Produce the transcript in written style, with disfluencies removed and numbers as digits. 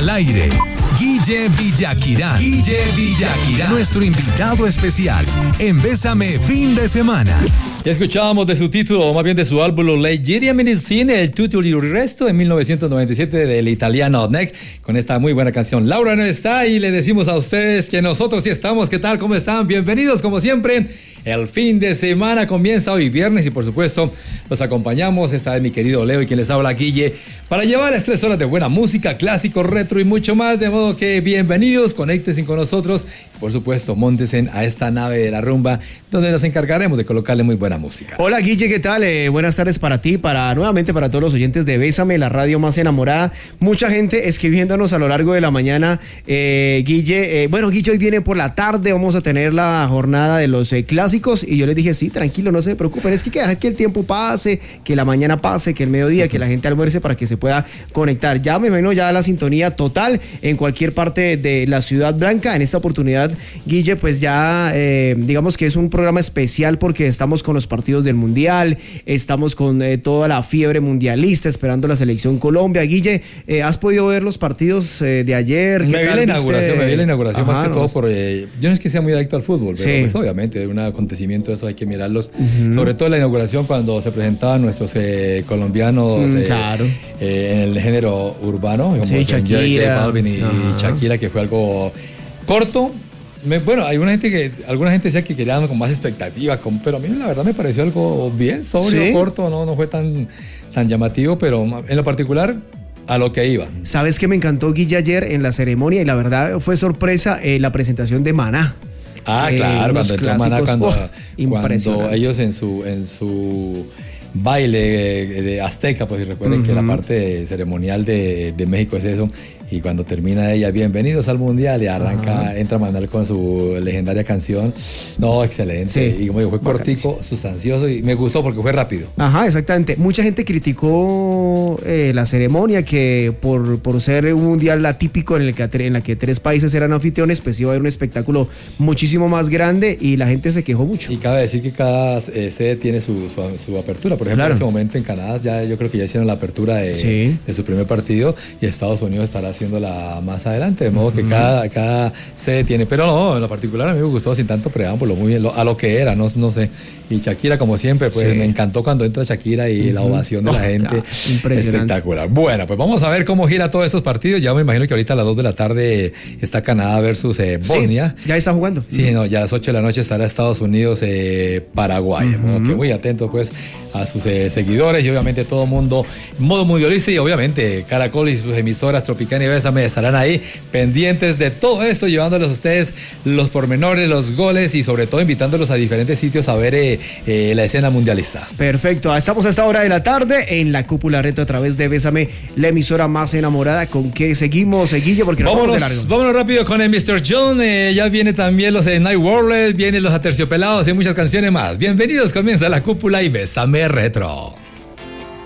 al aire. Guille Villaquirán. Nuestro invitado especial en Bésame Fin de Semana. Ya escuchábamos de su título, o más bien de su álbum Leggeria Medicine, el tutto il resto, en 1997 del italiano Neck, con esta muy buena canción. Laura no está y le decimos a ustedes que nosotros sí estamos. ¿Qué tal? ¿Cómo están? Bienvenidos como siempre. El fin de semana comienza hoy viernes y por supuesto los acompañamos. Esta vez mi querido Leo y quien les habla Guille para llevarles 3 horas de buena música, clásico, retro y mucho más. De modo que bienvenidos, conéctense con nosotros. Por supuesto, móntense a esta nave de la rumba donde nos encargaremos de colocarle muy buena música. Hola Guille, ¿qué tal? Buenas tardes para ti, nuevamente para todos los oyentes de Bésame, la radio más enamorada. Mucha gente escribiéndonos a lo largo de la mañana. Guille, Guille hoy viene por la tarde, vamos a tener la jornada de los clásicos y yo les dije, sí, tranquilo, no se preocupen, es que hay que dejar que el tiempo pase, que la mañana pase, que el mediodía, que la gente almuerce para que se pueda conectar. Ya me imagino ya la sintonía total en cualquier parte de la Ciudad Blanca. En esta oportunidad, Guille, pues ya digamos que es un programa especial porque estamos con los partidos del Mundial, estamos con toda la fiebre mundialista, esperando la selección Colombia. Guille, ¿has podido ver los partidos de ayer? Me vi la inauguración más que todo por... yo no es que sea muy adicto al fútbol, pero pues obviamente un acontecimiento, eso hay que mirarlos. Sobre todo la inauguración cuando se presentaban nuestros colombianos claro. En el género urbano, como Shakira, J Balvin y Shakira, que fue algo corto. Alguna gente decía que querían con más expectativa, pero a mí la verdad me pareció algo bien sobrio, corto, no fue tan llamativo, pero en lo particular a lo que iba. ¿Sabes qué me encantó, Guille, ayer en la ceremonia? Y la verdad fue sorpresa la presentación de Maná. Claro, cuando entró Maná, cuando ellos en su baile de azteca, pues recuerden que la parte ceremonial de México es eso. Y cuando termina ella, bienvenidos al Mundial, y arranca, entra Manuel con su legendaria canción. No, excelente. Sí. Y como digo, fue cortico, sustancioso y me gustó porque fue rápido. Ajá, exactamente. Mucha gente criticó la ceremonia, que por ser un Mundial atípico en la que 3 países eran anfitriones, pues iba a haber un espectáculo muchísimo más grande y la gente se quejó mucho. Y cabe decir que cada sede tiene su apertura. Por ejemplo, en ese momento en Canadá yo creo que ya hicieron la apertura de su primer partido y Estados Unidos estará haciéndola más adelante, de modo que cada sede tiene, pero no, en lo particular a mí me gustó sin tanto preámbulo, muy bien, a lo que era, no sé. Y Shakira, como siempre, pues me encantó cuando entra Shakira y la ovación de la gente, espectacular. Bueno, pues vamos a ver cómo gira todos estos partidos. Ya me imagino que ahorita a las 2 de la tarde está Canadá versus Bosnia. Ya está jugando. Sí, ya a las 8 de la noche estará Estados Unidos, Paraguay. Que muy atento pues a sus seguidores y obviamente todo el mundo en modo mundialista, y obviamente Caracol y sus emisoras Tropicana y Bésame estarán ahí pendientes de todo esto, llevándoles a ustedes los pormenores, los goles y sobre todo invitándolos a diferentes sitios a ver la escena mundialista. Perfecto, estamos a esta hora de la tarde en la Cúpula Retro a través de Bésame, la emisora más enamorada. ¿Con qué seguimos, Guille? Porque vámonos rápido con el Mr. John. Ya viene también los de Night World, vienen los Aterciopelados y muchas canciones más. Bienvenidos, comienza la Cúpula y Bésame Retro.